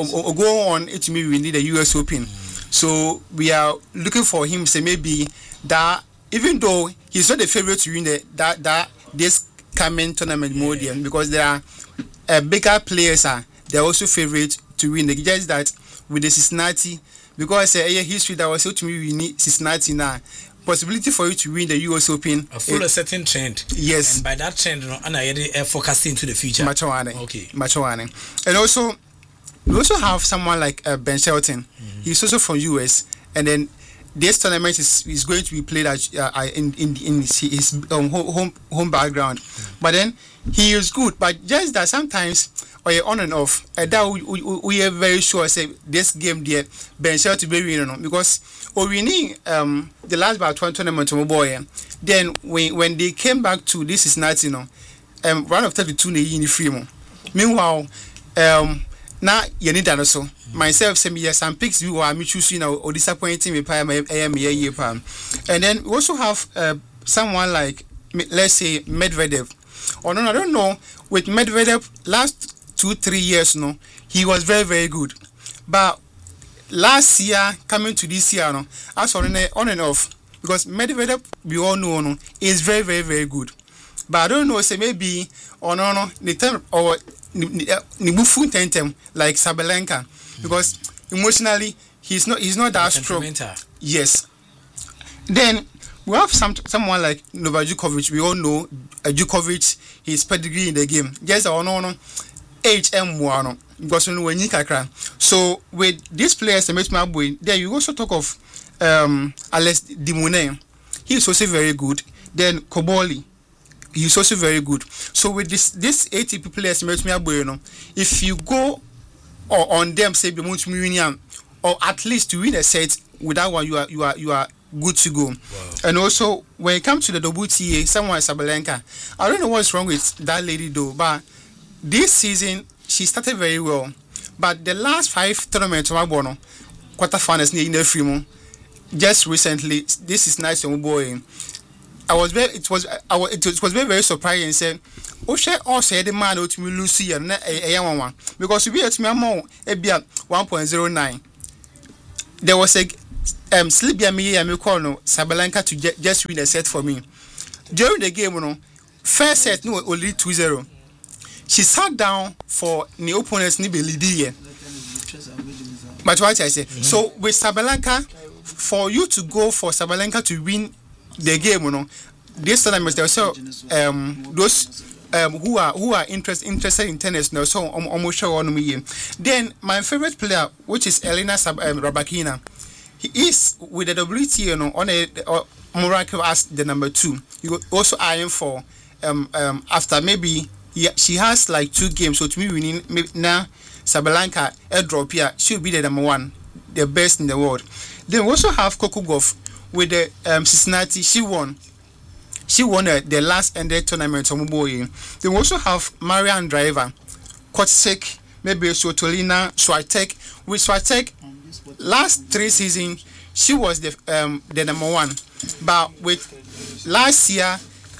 go on it me winning the U S Open mm-hmm. So we are looking for him say maybe that even though he's not the favorite to win the that that this coming tournament yeah. Mode because there are uh, bigger players are they're also favorite to win the just that with the Cincinnati because uh, yeah history that was to me we need Cincinnati now possibility for you to win the U S Open a full a certain trend yes and by that trend you know and I uh, forecasting to the future Machoane okay Machoane and also we also have someone like uh, Ben Shelton mm-hmm. He's also from U S and then this tournament is, is going to be played at, uh, in in in his, his um, home home background, mm-hmm. But then he is good. But just that sometimes or oh, on and off, uh, that we, we, we are very sure say this game there Ben Shelton to be winning because or we need um the last about one tournament to boy. Then when when they came back to this is not you know um round of thirty-two they in the free mo. Meanwhile um. Na ye need that so myself say me some picks we were me choose you know or disappointing me pa me year pa and then we also have uh, someone like let's say Medvedev or no I don't know with Medvedev last two three years no he was very very good but last year coming to this year no as on on and off because Medvedev we all know no is very very very good but I don't know say maybe or no no the time or Nibufu tentem like Sabalenka because emotionally he's not he's not that strong. Yes. Then we have some someone like Novak Djokovic. We all know uh, Djokovic his pedigree in the game. Yes or no no H M one because when you kakra. So with these players there you also talk of um Alex de Minaur. He is also very good. Then Koboli. He's also very good. So with this this A T P players, if you go or on them, say or at least to win a set, with that one you are you are you are good to go. Wow. And also when it comes to the W T A, someone Sabalenka, I don't know what's wrong with that lady though, but this season she started very well, but the last five tournaments Wabono quarterfinals in the film just recently. This is nice young boy. I was very it was I was, it was, it was very very surprising. Saying, "Oh, she also the man out me Lucy and a young one because we at me more a one point zero nine. There was a um Slibia me and me call no Sabalenka to je- just win a set for me during the game. You know, first set no only two zero. She sat down for the opponents ni be leading. But what I say, mm-hmm. So with Sabalenka, for you to go for Sabalenka to win the game, you know, this tournament there so um those um who are who are interest, interested in tennis now so um, almost sure on me. Then my favorite player, which is Elena Sab- um, Rybakina, he is with the W T A, you know, on a uh, Morocco as the number two. You also eyeing for um um after maybe yeah, she has like two games, so to me winning now Sabalenka a drop here, she'll be the number one, the best in the world. Then we also have Coco Gauff with the um, Cincinnati. She won. She won uh, the last ended tournament. Then we also have Marian Driver, Kotsik, maybe Sotolina, Swiatek. With Swiatek, last three seasons she was the um, the number one, but with last year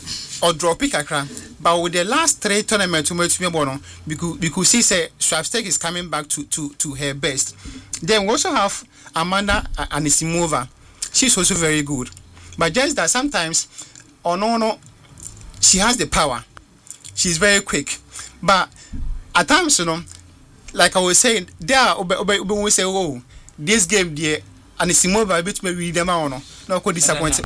or drop pick akra. But with the last three tournaments, because because she said Swiatek is coming back to, to, to her best. Then we also have Amanda Anisimova. She's also very good, but just that sometimes, oh no no, she has the power. She's very quick, but at times you know, like I was saying, there we say oh this game there Anisimova bit maybe them or no no could disappoint.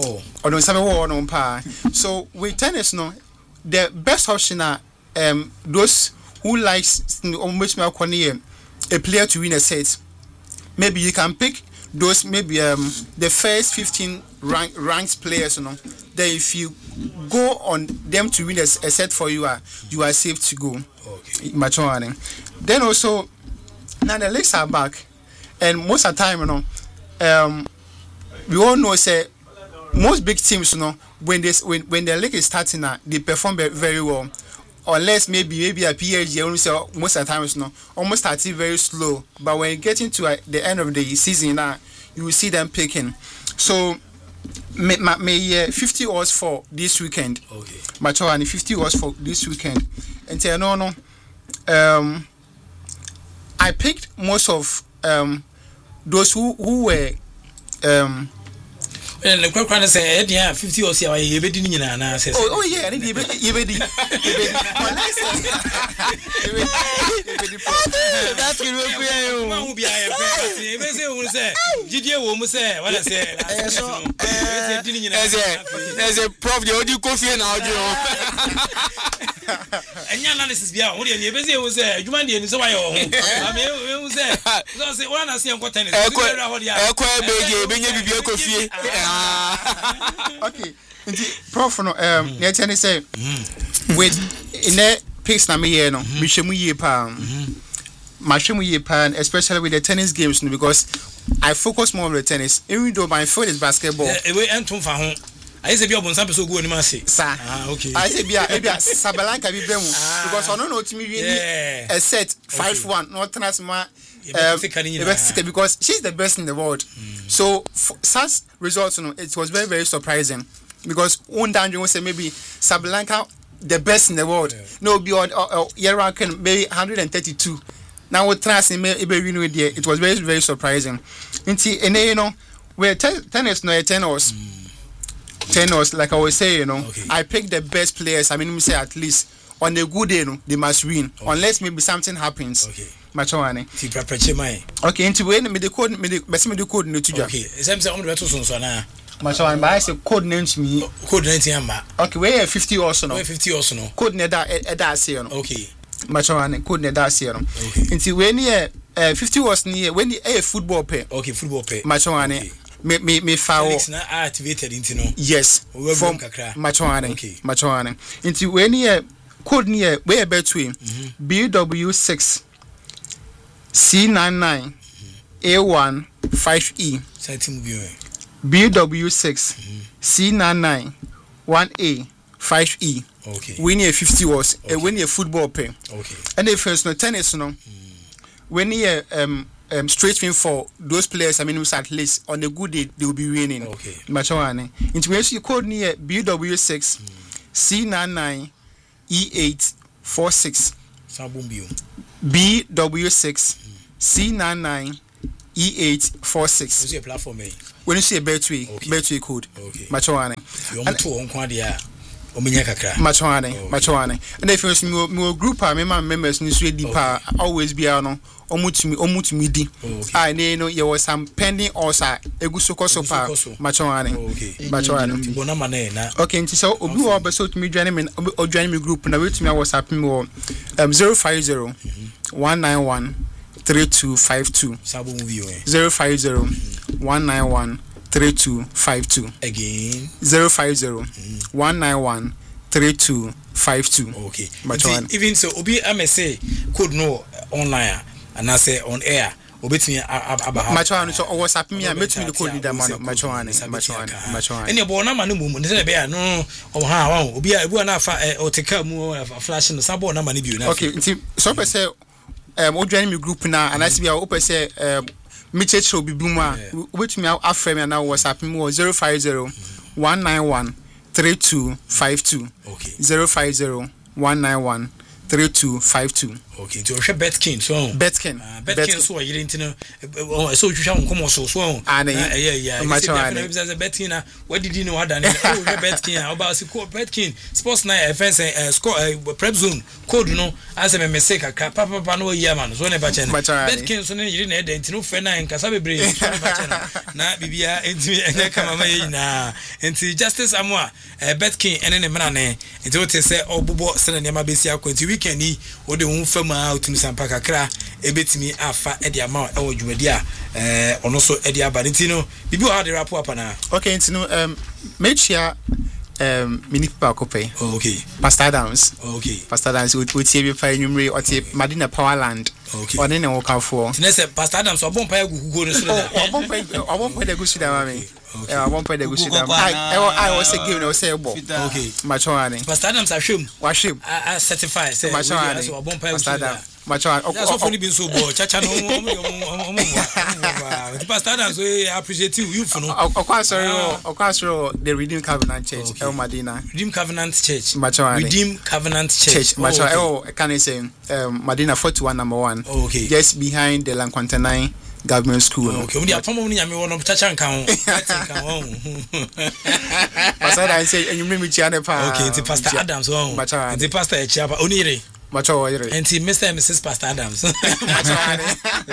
Or don't sabe oh no pa. So with tennis no. The best option are um, those who likes almost a player to win a set. Maybe you can pick those maybe um, the first fifteen rank, ranked players. You know, then if you go on them to win a, a set for you, are you are safe to go. Okay. Then also now the legs are back, and most of the time, you know, um, we all know say. Most big teams, you know, when this when, when the league is starting now, they perform very well. Unless maybe maybe a P S G only say most of the times, you know, almost starting very slow. But when you get into uh, the end of the season now, you will see them picking. So may may uh, fifty hours for this weekend. Okay. Macho and fifty hours for this weekend. And say no no. Um, I picked most of um those who who were um. And the question is, yeah, fifty or so, you be doing na na. Oh, oh yeah, I think you be you be the. That's good. We are. Who be I? You be say who say? G D A who say? What I say? There's a prof. You do coffee and audio. And your analysis be out. You be say who say? You man, you say why you? I mean, who say? So say one I see on content. Ekwe, ekwe bege, benye bibi coffee. Okay, prof no um mm. Let me say with in the picks na me here no me hwemu yie pa ma hwemu yie pa especially with the tennis games no because I focus more on the tennis even though my field is basketball e we entum fa ho I say be obon sampe so go ni ma say sir ah okay I say bia e bia Sabalenka bi bemu because ono no timi win a set five one no transma Um, because she's the best in the world. Mm. So such results, you know, it was very very surprising because one time you say maybe Sabalenka the best in the world. Yeah. No, be on Yera can maybe one hundred thirty-two. Now what trans in it was very very surprising. Inti and you know where tennis no tennis tennis like I always say, you know, okay. I pick the best players. I mean, me say at least on a good day, you know, they must win okay. Unless maybe something happens. Okay. Machoane. Ti prepache mai. Okay, into when me the code me the best me the code no tuja. Okay. Same say on the beto so so na. Machoane ba I say code name to me. Code nineteen amba. Okay, we fifty also no. We fifty also no. Code ne da e da say no. Okay. Machoane code ne da say no. Okay. Into when here uh, fifty was near when the a football pay. Okay, football pay. Machoane. Okay. Me me me foul. It's not activated into no. Yes. From Machoane. Okay. Machoane. Into when here code near where between B W six C ninety-nine A one five E B W six C ninety-nine one A five E Okay. When you fifty was okay. uh, when you football pay. Okay. And the first no tennis no. Mm. When you um um straight win for those players, I mean at least on a good day they will be winning. Okay. Machawane. Intimation code near B W six mm. C nine nine E eight four six. B W six mm. C nine nine E eight four six. What's your platform? Eh? When you see a Betway, okay. Betway code. Okay. Machawane. You want to on Quadia. Machawane, Machawane. And if you me group, I remember members in Sweden deeper always be ano. Omutimi omutimi I know there was some pending also egusoko so pa Machawane. Okay. Machawane. Bona mane na. Okay, nti so obi wo be so to me join me or join me group na wait me WhatsApp me um zero five zero one nine one three two five two. Sabo movie o. zero five zero one nine one three two five two. Again zero five zero one nine one three two five two. Okay. Even so obi am say code no online and I say on air obetimi abaha Machawane so WhatsApp me metumi the code da man Machawane Machawane Machawane ene bo na ma no mu ne be ya no o ha wa obi a ebu na afa oteka mu flash no sabo na ma ne bi na. Okay, nti so pe say um o join me group na and I see be o pe say um me church obi bu mu a obetumi afre me na WhatsApp me zero five zero one nine one three two five two. Okay. zero five zero one nine one three two five two. Okay, to share Betkin so Betkin uh, Betkin so you didn't know so you shall come so so ah yeah yeah yeah Betkin na what did you know what done oh Betkin about se code Betkin sports na fence score prep zone code no as me mistake aka papa papa no year man so ne ba chen Betkin so ne yiri na edent no fe na nkasa bebre so ne ba chen na bibia enti enye kama ma yi na enti justice amwa Betkin ene ne mra ne enti wote se obobo se na nema besi akwanti weekend ni wo de wo ma utimi sampa kakra ebetimi afa e dia ma e wo dwumadi a eh ono so e dia badenti no bibi o ha de rap up na. Okay, enti no um mechia um mini pa kope. Oh, okay. Pastor Adams. Oh, okay. Pastor Adams we we tie bi fa enwumre o tie Madina Powerland. Okay. One ne wo ka fo. Tine se Pastor Adams obon pa gugugo no so da. Obon pa obon pa de gusu da ma me. Eh obon pa de gusu da ma. I I was a game no say bo. Okay. Machawane. Pastor Adams ahwem. Wahwem. I certify say Machawane. So obon pa gusu da. Machawane. So funny bin so bo chacha no omo omo. The Pastor Adams we appreciate you for no. Okwa sorry okwa sorry the Redeemed Covenant Church El Madina. Redeemed Covenant Church. Machawane. Redeemed Covenant Church. Machawane. Oh, can I say um Madina forty-one number one. Okay. Just behind the Lanquantanine Government School. Okay, we dey apom mo nyame wono chacha nkan ho. Nkan ho. Pastor Adams say enyu me chia ne pa. Okay, it's Pastor Adams ho. It's Pastor Echiapa Onire. Machawane. And Mister and Missus Pastor Adams. Machawane.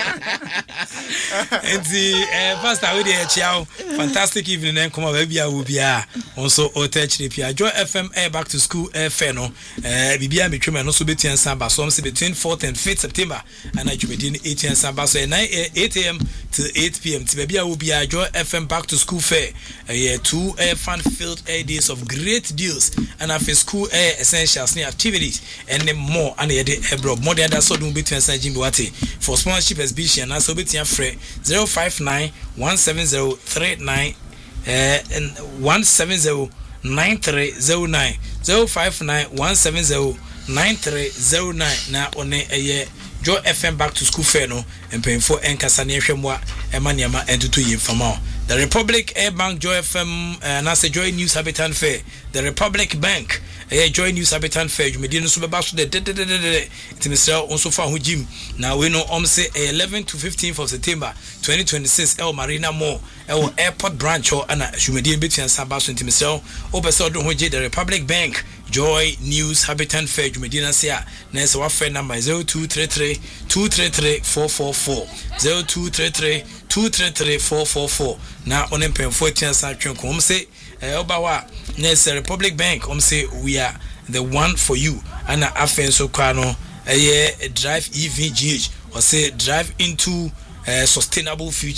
And the Pastor we dey chia. Fantastic evening and come over bia wo bia. Also otechri pia Joy F M air back to school air fair no. Eh bibia metwema no so betian samba so say between fourth and fifth September and I between eight and samba so eight a m to eight p m. Ti bia wo bia Joy F M back to school fair. Eh two air fun filled air days of great deals and after school air essentials and activities and then more and e dey ebro more than that so do between San Jimmy Wate for sponsorship exhibition and so betian free zero five nine one seven zero three nine uh, and one seven zero nine three zero nine zero five nine one seven zero nine three zero nine na one eye Joy F M back to school fair no empemfo enkasa ne hwemwa emaniama entutu yimfama the Republic Air Bank Joy F M uh, na say Joy News Habitant Fair the Republic Bank eh Joy News Habitant Fair jumedi no so beba so de de de de it Mister also fa ho jim na we no om say eleven to fifteenth of September twenty twenty-six El Marina Mall El Airport branch or ana jumedi betian saba so it Mister obese do ho je the Republic Bank Joy News Habitant Fair jumedi na say na say wa phone number zero two three three two three three four four four zero two three three two three three four four four na onem pemfo tian sa twenko om say eh obawa na Republic Bank om say we are the one for you ana afen so kwa no eh drive E V G H or say drive into a sustainable future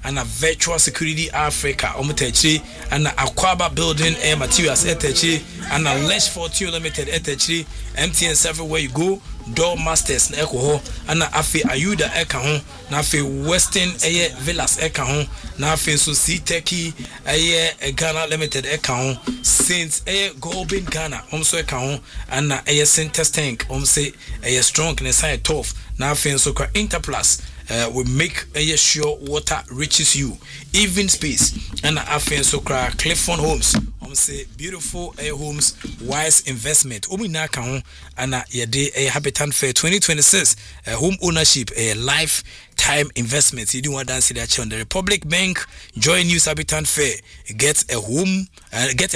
and a virtual security Africa omutechi and a Aquaba building air materials etechi and a Lesh Fortune Limited etechi M T N everywhere you go door masters na eko ho and afi Ayuda eka ho na afi Western air villas eka ho na afi so C-Techy air Ghana Limited eka ho Saint air Golden Ghana omso eka ho and air Centers Tank omse air strong and side tough na afi so kwa Interplus Uh, we make a uh, sure water reaches you, even space, and I feel so cry. Clifton Homes, um, say beautiful air uh, homes, wise investment. Omi na kahon, and uh, yade a Habitat Fair twenty twenty-six, uh, home ownership, a uh, lifetime investment. You do want to see that on the Republic Bank. Join News Habitat Fair, get a home, uh, get